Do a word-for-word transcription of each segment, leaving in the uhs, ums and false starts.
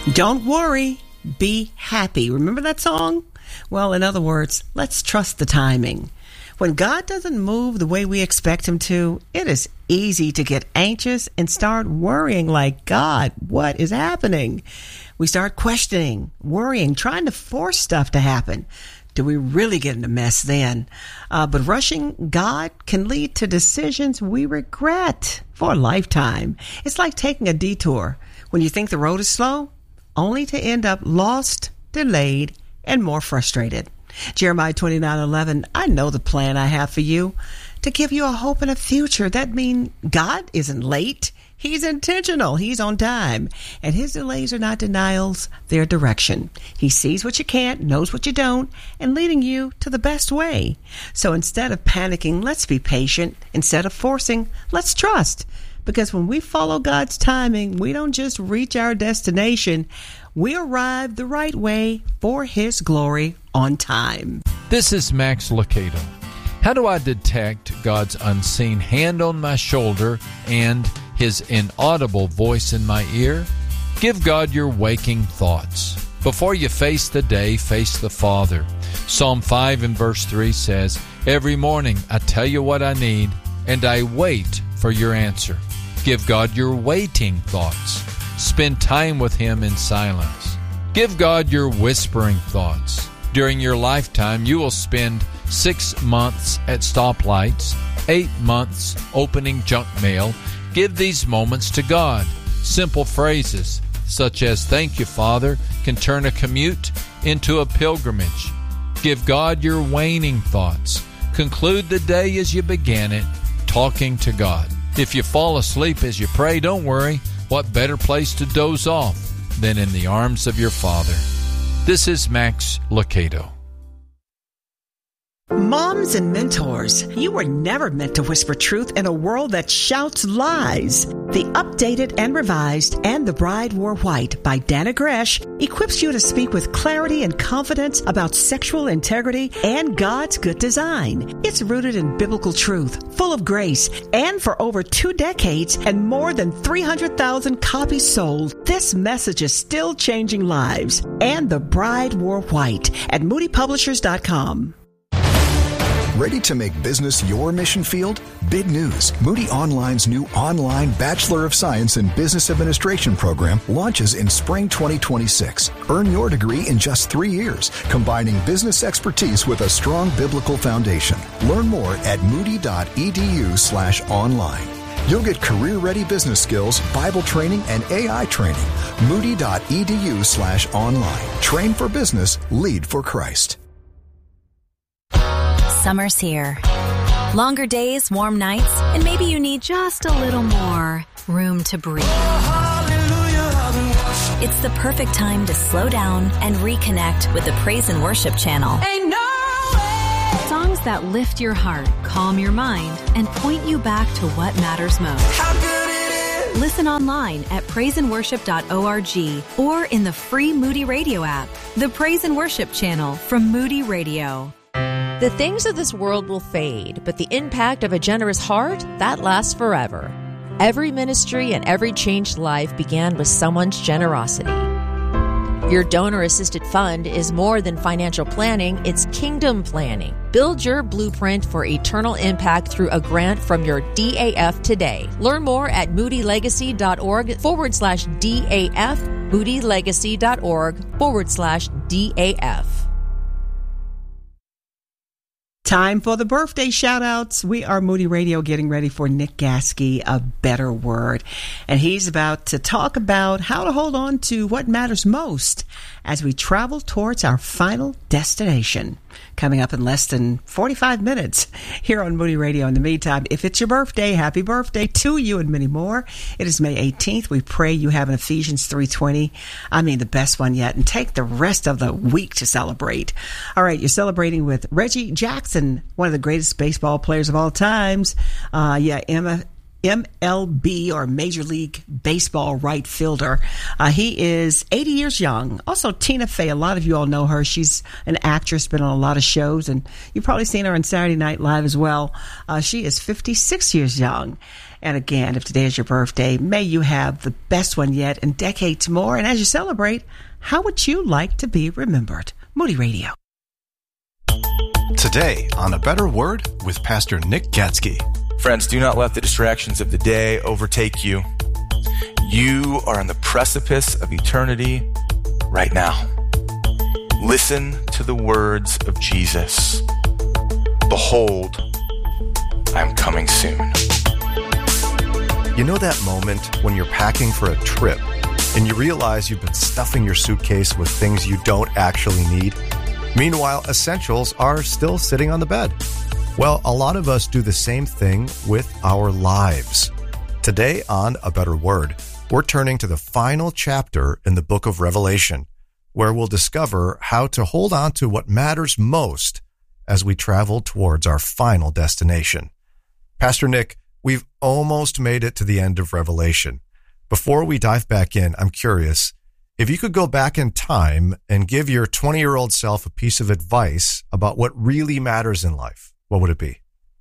Don't worry, be happy. Remember that song? Well, in other words, let's trust the timing. When God doesn't move the way we expect him to, it is easy to get anxious and start worrying like, God, what is happening? We start questioning, worrying, trying to force stuff to happen. Do we really get in a mess then? Uh, but rushing God can lead to decisions we regret for a lifetime. It's like taking a detour when you think the road is slow, only to end up lost, delayed, and more frustrated. Jeremiah twenty-nine eleven, I know the plan I have for you, to give you a hope and a future. That means God isn't late. He's intentional. He's on time. And his delays are not denials, they're direction. He sees what you can't, knows what you don't, and leading you to the best way. So instead of panicking, let's be patient. Instead of forcing, let's trust. Because when we follow God's timing, we don't just reach our destination, we arrive the right way for his glory on time. This is Max Lucado. How do I detect God's unseen hand on my shoulder and his inaudible voice in my ear? Give God your waking thoughts. Before you face the day, face the Father. Psalm five and verse three says, every morning I tell you what I need, and I wait for your answer. Give God your waiting thoughts. Spend time with him in silence. Give God your whispering thoughts. During your lifetime, you will spend six months at stoplights, eight months opening junk mail. Give these moments to God. Simple phrases such as, thank you, Father, can turn a commute into a pilgrimage. Give God your waning thoughts. Conclude the day as you began it, talking to God. If you fall asleep as you pray, don't worry. What better place to doze off than in the arms of your Father? This is Max Lucado. Moms and mentors, you were never meant to whisper truth in a world that shouts lies. The updated and revised And the Bride Wore White by Dana Gresh equips you to speak with clarity and confidence about sexual integrity and God's good design. It's rooted in biblical truth, full of grace, and for over two decades and more than three hundred thousand copies sold, this message is still changing lives. And the Bride Wore White at moody publishers dot com. Ready to make business your mission field? Big news. Moody Online's new online Bachelor of Science in Business Administration program launches in spring twenty twenty-six. Earn your degree in just three years, combining business expertise with a strong biblical foundation. Learn more at moody.edu slash online. You'll get career-ready business skills, Bible training, and A I training. Moody.edu slash online. Train for business, lead for Christ. Summer's here. Longer days, warm nights, and maybe you need just a little more room to breathe. It's the perfect time to slow down and reconnect with the Praise and Worship channel. Ain't no way. Songs that lift your heart, calm your mind, and point you back to what matters most. How good it is. Listen online at praise and worship dot org or in the free Moody Radio app. The Praise and Worship channel from Moody Radio. The things of this world will fade, but the impact of a generous heart, that lasts forever. Every ministry and every changed life began with someone's generosity. Your donor-assisted fund is more than financial planning, it's kingdom planning. Build your blueprint for eternal impact through a grant from your D A F today. Learn more at moodylegacy.org forward slash DAF, moodylegacy.org forward slash DAF. Time for the birthday shout-outs. We are Moody Radio getting ready for Nick Gaskey, A Better Word. And he's about to talk about how to hold on to what matters most as we travel towards our final destination. Coming up in less than forty-five minutes here on Moody Radio. In the meantime, if it's your birthday, happy birthday to you and many more. It is May eighteenth. We pray you have an Ephesians three twenty. I mean, the best one yet. And take the rest of the week to celebrate. All right, you're celebrating with Reggie Jackson, one of the greatest baseball players of all times. Uh, yeah, Emma. M L B or Major League Baseball right fielder. Uh, he is eighty years young. Also, Tina Fey, a lot of you all know her. She's an actress, been on a lot of shows, and you've probably seen her on Saturday Night Live as well. Uh, she is fifty-six years young. And again, if today is your birthday, may you have the best one yet and decades more. And as you celebrate, how would you like to be remembered? Moody Radio. Today on A Better Word with Pastor Nick Gatsky. Friends, do not let the distractions of the day overtake you. You are on the precipice of eternity right now. Listen to the words of Jesus. Behold, I am coming soon. You know that moment when you're packing for a trip and you realize you've been stuffing your suitcase with things you don't actually need? Meanwhile, essentials are still sitting on the bed. Well, a lot of us do the same thing with our lives. Today on A Better Word, we're turning to the final chapter in the book of Revelation, where we'll discover how to hold on to what matters most as we travel towards our final destination. Pastor Nick, we've almost made it to the end of Revelation. Before we dive back in, I'm curious, if you could go back in time and give your twenty-year-old self a piece of advice about what really matters in life, what would it be?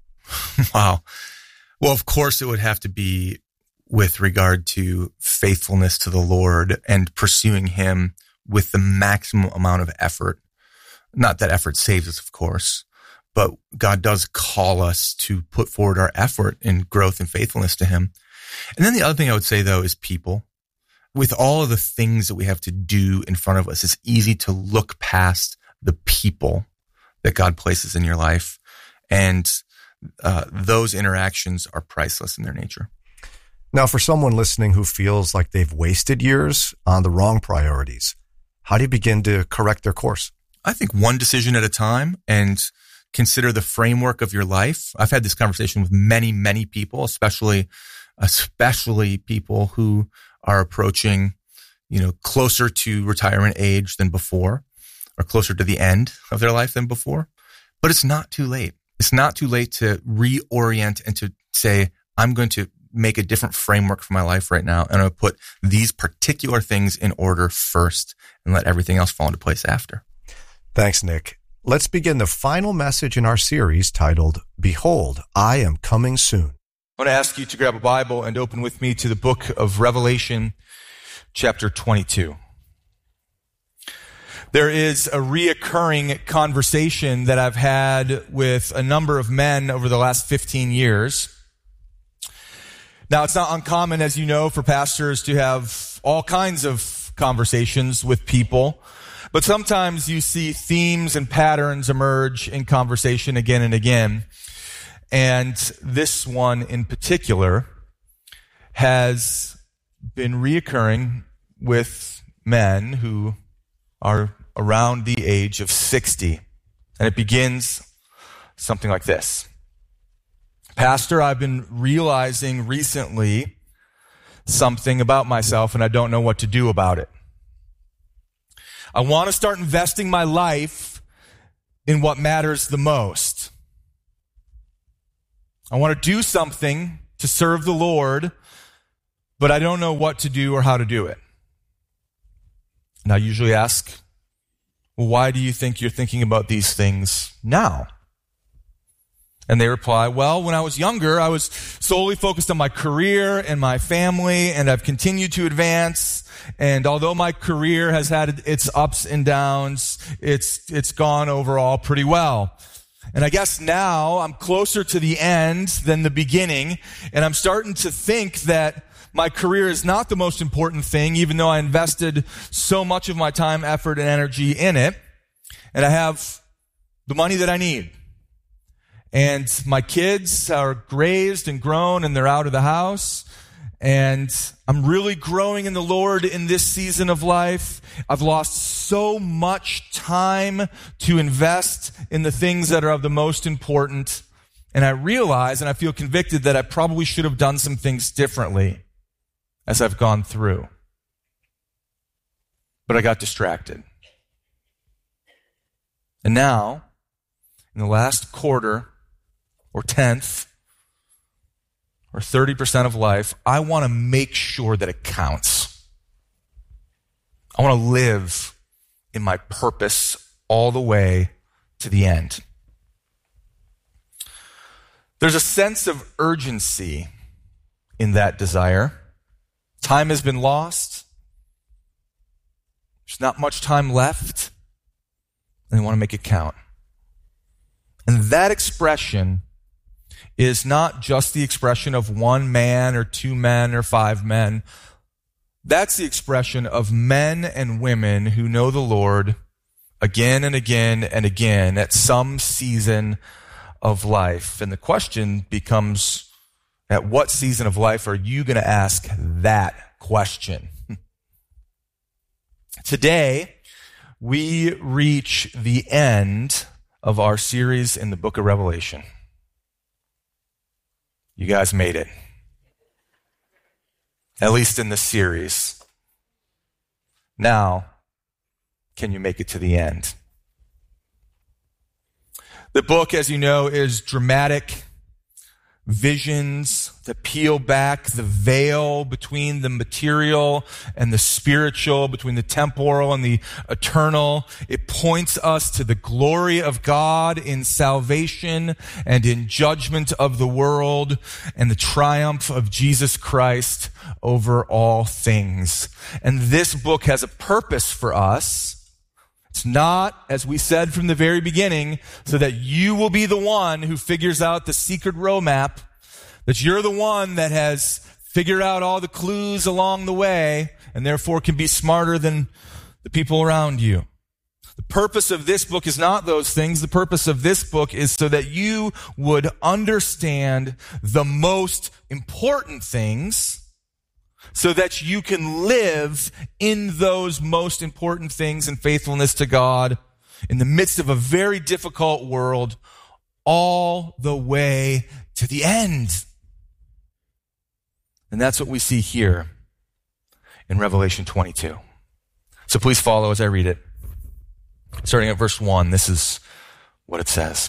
Wow. Well, of course, it would have to be with regard to faithfulness to the Lord and pursuing Him with the maximum amount of effort. Not that effort saves us, of course, but God does call us to put forward our effort in growth and faithfulness to Him. And then the other thing I would say, though, is people. With all of the things that we have to do in front of us, it's easy to look past the people that God places in your life. And uh, those interactions are priceless in their nature. Now, for someone listening who feels like they've wasted years on the wrong priorities, how do you begin to correct their course? I think one decision at a time and consider the framework of your life. I've had this conversation with many, many people, especially, especially people who are approaching, you know, closer to retirement age than before, or closer to the end of their life than before. But it's not too late. It's not too late to reorient and to say, I'm going to make a different framework for my life right now, and I'll put these particular things in order first and let everything else fall into place after. Thanks, Nick. Let's begin the final message in our series titled, Behold, I am coming soon. I want to ask you to grab a Bible and open with me to the book of Revelation, chapter twenty-two. There is a reoccurring conversation that I've had with a number of men over the last fifteen years. Now, it's not uncommon, as you know, for pastors to have all kinds of conversations with people, but sometimes you see themes and patterns emerge in conversation again and again. And this one in particular has been reoccurring with men who are around the age of sixty. And it begins something like this. Pastor, I've been realizing recently something about myself, and I don't know what to do about it. I want to start investing my life in what matters the most. I want to do something to serve the Lord, but I don't know what to do or how to do it. And I usually ask, well, why do you think you're thinking about these things now? And they reply, well, when I was younger, I was solely focused on my career and my family, and I've continued to advance. And although my career has had its ups and downs, it's it's gone overall pretty well. And I guess now I'm closer to the end than the beginning, and I'm starting to think that my career is not the most important thing, even though I invested so much of my time, effort, and energy in it. And I have the money that I need. And my kids are raised and grown, and they're out of the house. And I'm really growing in the Lord in this season of life. I've lost so much time to invest in the things that are of the most important. And I realize, and I feel convicted, that I probably should have done some things differently as I've gone through. But I got distracted. And now, in the last quarter or tenth or thirty percent of life, I want to make sure that it counts. I want to live in my purpose all the way to the end. There's a sense of urgency in that desire. Time has been lost. There's not much time left. And they want to make it count. And that expression is not just the expression of one man or two men or five men. That's the expression of men and women who know the Lord again and again and again at some season of life. And the question becomes, at what season of life are you going to ask that question? Today, we reach the end of our series in the book of Revelation. You guys made it. At least in the series. Now, can you make it to the end? The book, as you know, is dramatic visions that peel back the veil between the material and the spiritual, between the temporal and the eternal. It points us to the glory of God in salvation and in judgment of the world and the triumph of Jesus Christ over all things. And this book has a purpose for us. It's not, as we said from the very beginning, so that you will be the one who figures out the secret roadmap, that you're the one that has figured out all the clues along the way and therefore can be smarter than the people around you. The purpose of this book is not those things. The purpose of this book is so that you would understand the most important things, so that you can live in those most important things in faithfulness to God in the midst of a very difficult world all the way to the end. And that's what we see here in Revelation twenty-two. So please follow as I read it. Starting at verse one, this is what it says.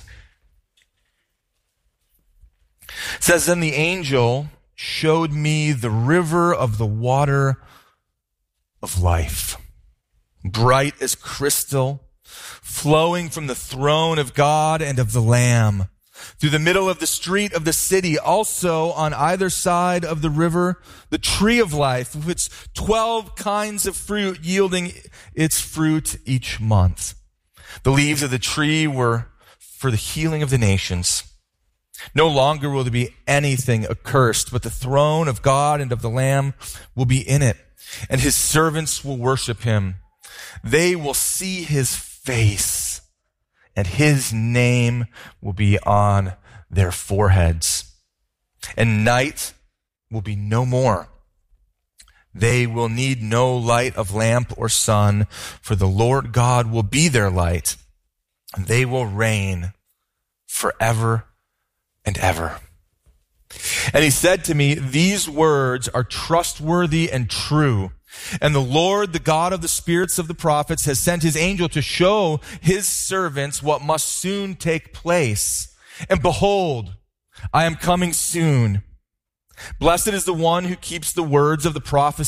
It says, "Then the angel showed me the river of the water of life, bright as crystal, flowing from the throne of God and of the Lamb, through the middle of the street of the city. Also on either side of the river, the tree of life, with its twelve kinds of fruit, yielding its fruit each month. The leaves of the tree were for the healing of the nations. No longer will there be anything accursed, but the throne of God and of the Lamb will be in it, and his servants will worship him. They will see his face, and his name will be on their foreheads. And night will be no more. They will need no light of lamp or sun, for the Lord God will be their light, and they will reign forever and ever. And he said to me, these words are trustworthy and true. And the Lord, the God of the spirits of the prophets, has sent his angel to show his servants what must soon take place. And behold, I am coming soon. Blessed is the one who keeps the words of the prophecy